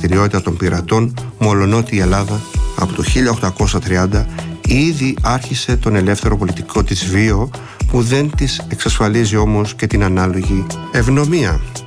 δραστηριότητα των πειρατών, μολονότι η Ελλάδα από το 1830 ήδη άρχισε τον ελεύθερο πολιτικό της βίο, που δεν της εξασφαλίζει όμως και την ανάλογη ευνομία.